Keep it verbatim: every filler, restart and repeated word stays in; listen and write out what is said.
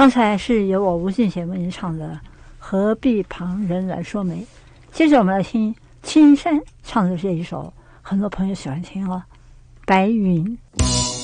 刚才是由我吴俊贤为您唱的《何必旁人来说媒》，接着我们来听青山唱的这一首，很多朋友喜欢听哦，《白云》。